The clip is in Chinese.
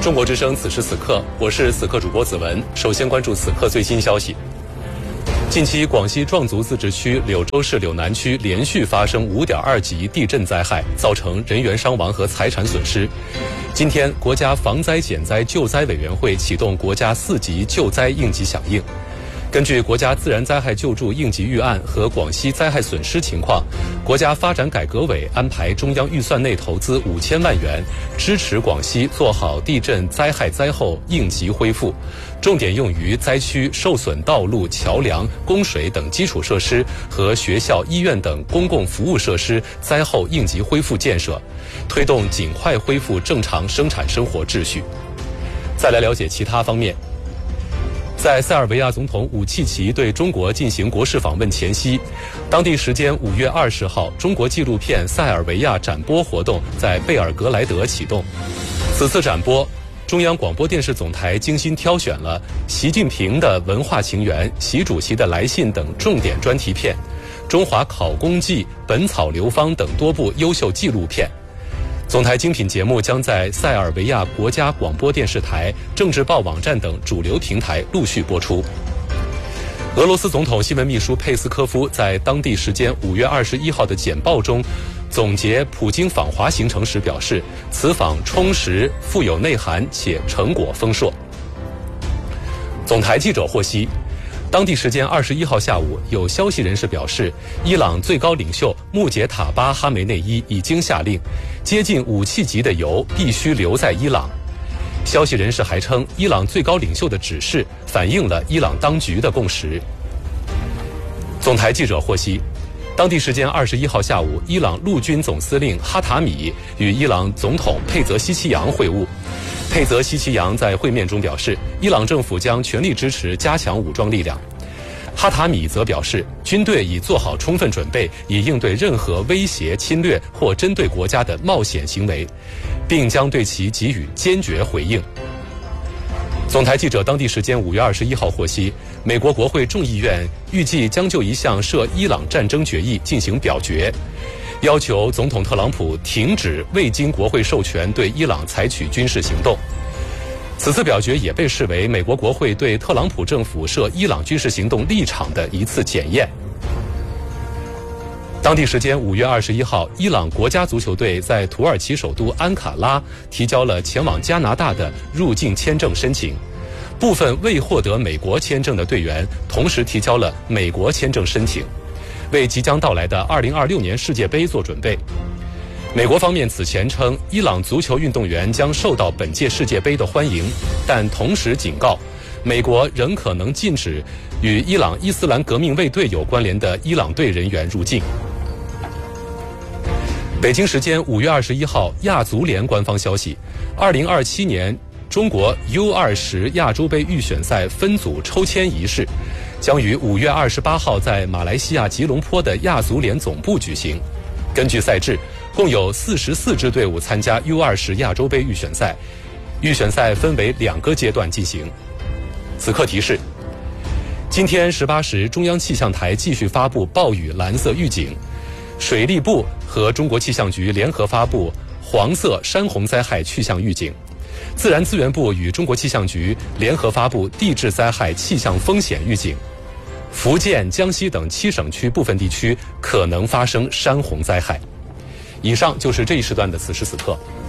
中国之声此时此刻，我是此刻主播子文。首先关注此刻最新消息。近期，广西壮族自治区柳州市柳南区连续发生5.2级地震灾害，造成人员伤亡和财产损失。今天，国家防灾减灾救灾委员会启动国家4级救灾应急响应。根据国家自然灾害救助应急预案和广西灾害损失情况，国家发展改革委安排中央预算内投资5000万元，支持广西做好地震灾害灾后应急恢复，重点用于灾区受损道路、桥梁、供水等基础设施和学校、医院等公共服务设施灾后应急恢复建设，推动尽快恢复正常生产生活秩序。再来了解其他方面。在塞尔维亚总统武契奇对中国进行国事访问前夕，当地时间5月20号，中国纪录片塞尔维亚展播活动在贝尔格莱德启动。此次展播，中央广播电视总台精心挑选了习近平的文化情缘、习主席的来信等重点专题片，中华考工记、本草流芳等多部优秀纪录片。总台精品节目将在塞尔维亚国家广播电视台、政治报网站等主流平台陆续播出。俄罗斯总统新闻秘书佩斯科夫在当地时间5月21号的简报中总结普京访华行程时表示，此访充实、富有内涵且成果丰硕。总台记者获悉，当地时间21号下午，有消息人士表示，伊朗最高领袖穆杰塔巴哈梅内伊已经下令，接近武器级的油必须留在伊朗。消息人士还称，伊朗最高领袖的指示反映了伊朗当局的共识。总台记者获悉，当地时间21号下午，伊朗陆军总司令哈塔米与伊朗总统佩泽西奇扬会晤。佩泽西奇扬在会面中表示，伊朗政府将全力支持加强武装力量。哈塔米则表示，军队已做好充分准备，以应对任何威胁、侵略或针对国家的冒险行为，并将对其给予坚决回应。总台记者当地时间5月21号获悉，美国国会众议院预计将就一项涉伊朗战争决议进行表决，要求总统特朗普停止未经国会授权对伊朗采取军事行动。此次表决也被视为美国国会对特朗普政府涉伊朗军事行动立场的一次检验。当地时间5月21号，伊朗国家足球队在土耳其首都安卡拉提交了前往加拿大的入境签证申请，部分未获得美国签证的队员同时提交了美国签证申请，为即将到来的2026年世界杯做准备。美国方面此前称，伊朗足球运动员将受到本届世界杯的欢迎，但同时警告，美国仍可能禁止与伊朗伊斯兰革命卫队有关联的伊朗队人员入境。北京时间5月21号，亚足联官方消息，2027年中国 U20 亚洲杯预选赛分组抽签仪式将于5月28号在马来西亚吉隆坡的亚足联总部举行。根据赛制，共有44支队伍参加 U20 亚洲杯预选赛，预选赛分为2个阶段进行。此刻提示：今天18时，中央气象台继续发布暴雨蓝色预警，水利部和中国气象局联合发布黄色山洪灾害去向预警，自然资源部与中国气象局联合发布地质灾害气象风险预警，福建、江西等7省区部分地区可能发生山洪灾害。以上就是这一时段的此时此刻。